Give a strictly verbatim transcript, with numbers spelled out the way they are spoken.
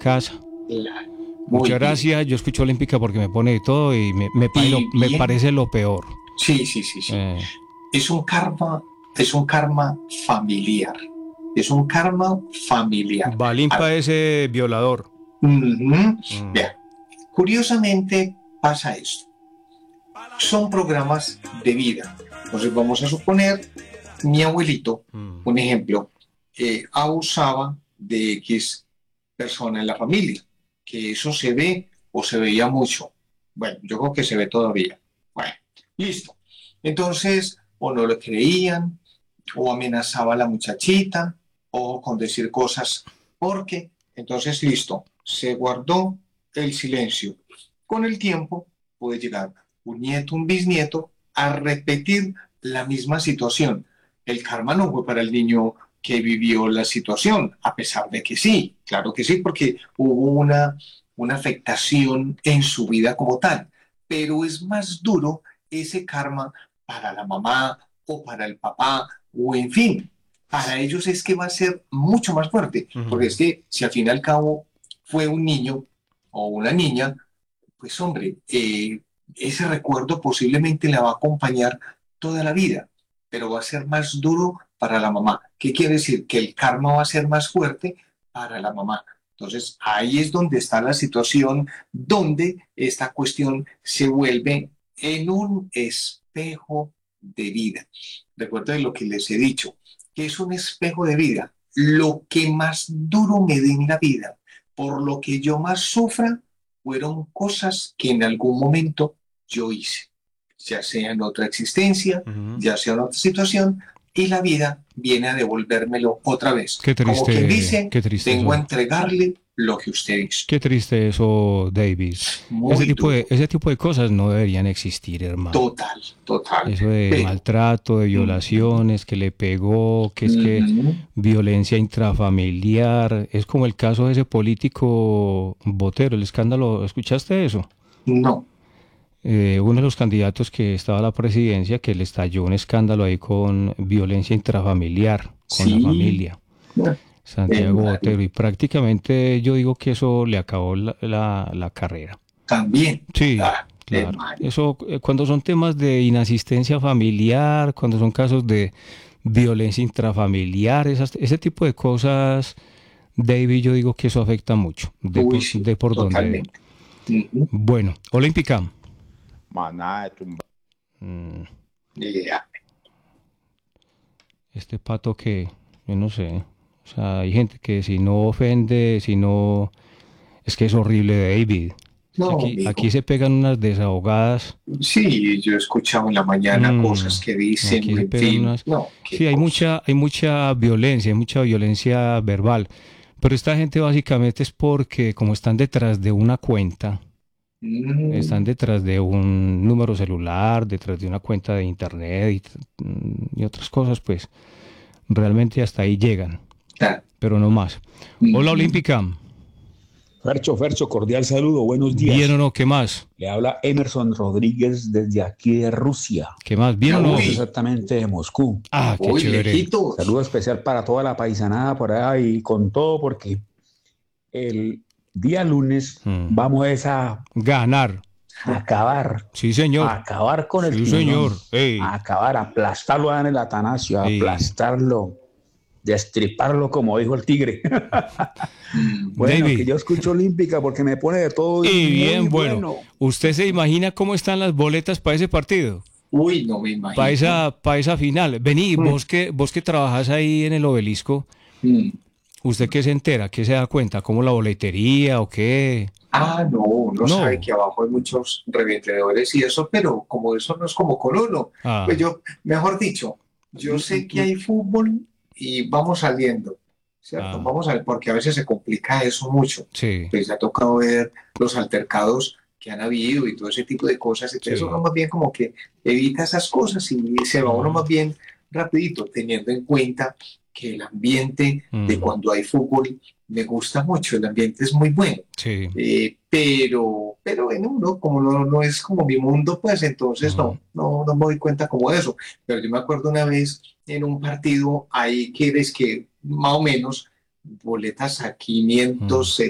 casa. Claro. Muy Muchas bien. gracias. Yo escucho Olímpica porque me pone de todo y me, me, pa- Y lo- me bien. parece lo peor. Sí, sí, sí, sí. Eh, Es un karma, es un karma familiar. Es un karma familiar. A Balimpa ver, ese violador. ujú. Mm, Vea, curiosamente pasa esto. Son programas de vida. Entonces vamos a suponer, mi abuelito, mm. un ejemplo, eh, abusaba de X persona en la familia, que eso se ve o se veía mucho. Bueno, yo creo que se ve todavía. Bueno, listo. Entonces, o no le creían, o amenazaba a la muchachita, o con decir cosas, porque, entonces, listo, se guardó el silencio. Con el tiempo puede llegar un nieto, un bisnieto, a repetir la misma situación. El karma no fue para el niño que vivió la situación, a pesar de que sí, claro que sí, porque hubo una, una afectación en su vida como tal, pero es más duro ese karma para la mamá o para el papá o en fin, para ellos es que va a ser mucho más fuerte, porque Ujú. es que si al fin y al cabo fue un niño o una niña, pues hombre, eh, ese recuerdo posiblemente la va a acompañar toda la vida, pero va a ser más duro para la mamá. ¿Qué quiere decir? Que el karma va a ser más fuerte para la mamá. Entonces, ahí es donde está la situación, donde esta cuestión se vuelve en un espejo de vida. Recuerden lo que les he dicho, que es un espejo de vida. Lo que más duro me dé en la vida, por lo que yo más sufra, fueron cosas que en algún momento yo hice, ya sea en otra existencia, Ujú. ya sea en otra situación, y la vida viene a devolvérmelo otra vez. Qué Como quien triste, dice, qué triste vengo a eso. entregarle lo que usted hizo. Qué triste eso, David. Ese Muy tipo de, duro, ese tipo de cosas no deberían existir, hermano. total, total. Eso de Pero, maltrato, de uh-huh, violaciones, que le pegó, que es que uh-huh, violencia intrafamiliar. Es como el caso de ese político Botero, el escándalo. ¿Escuchaste eso? no. Eh, uno de los candidatos que estaba a la presidencia, que le estalló un escándalo ahí con violencia intrafamiliar, con la Sí, familia. me Santiago Botero. imagino. Y prácticamente yo digo que eso le acabó la, la- la carrera. También. Sí, Ah, me claro. imagino. Eso, eh, cuando son temas de inasistencia familiar, cuando son casos de violencia intrafamiliar, esas- ese tipo de cosas, David, yo digo que eso afecta mucho, de Uy, por, sí, de por donde de. totalmente. Uh-huh. Bueno, Olímpica. Manada de tumba. Mm, Yeah. este pato que, yo no sé. O sea, hay gente que si no ofende, si no. Es que es horrible, David. Es que No, aquí, aquí amigo. se pegan unas desahogadas. Sí, yo he escuchado en la mañana Mm, cosas que dicen, aquí se en pegan fin, unas. no, qué Sí, hay cosa. mucha, hay mucha violencia, hay mucha violencia verbal. Pero esta gente básicamente es porque como están detrás de una cuenta, están Mm, detrás de un número celular, detrás de una cuenta de internet y, t- mm, y otras cosas, pues realmente hasta ahí llegan, claro. pero no más. Hola Ujú. Olímpica, Fercho, Fercho, cordial saludo, buenos ¿bien o días. no? ¿Qué más? Le habla Emerson Rodríguez desde aquí de Rusia, ¿Qué más? ¿Bien o más no? Uy, exactamente de Moscú. Ah, qué uy, chévere. lejitos. Saludo especial para toda la paisanada por allá y con todo porque el día lunes Mm. vamos a, esa, Ganar. a acabar, Sí, a señor. acabar con el Sí, tiburón, señor. Ey, a acabar, a aplastarlo en el Atanasio, a ey. aplastarlo, destriparlo como dijo el tigre. Bueno, que David. yo escucho Olímpica porque me pone de todo y Y muy bien, bueno. bueno. ¿Usted se imagina cómo están las boletas para ese partido? Uy, no me Para imagino. esa, para esa final. Vení, Mm, vos que, vos que trabajas ahí en el obelisco, mm. ¿usted qué se entera? ¿Qué se da cuenta? ¿Cómo la boletería o qué? Ah, no, uno sabe No. que abajo hay muchos revendedores y eso, pero como eso no es como con uno, pues Ah. yo, mejor dicho, yo sé que hay fútbol y vamos saliendo, ¿cierto? Ah. Vamos a ver, porque a veces se complica eso mucho. Sí, Pues ya ha tocado ver los altercados que han habido y todo ese tipo de cosas, entonces uno sí. más bien como que evita esas cosas y se va uno Ujú, más bien rapidito, teniendo en cuenta que el ambiente de ujú. cuando hay fútbol me gusta mucho, el ambiente es muy bueno. Sí. Eh, pero, pero bueno, no, como no, no es como mi mundo, pues entonces Ujú. no, no, no me doy cuenta como de eso. Pero yo me acuerdo una vez en un partido ahí que ves que más o menos boletas a Mm. quinientos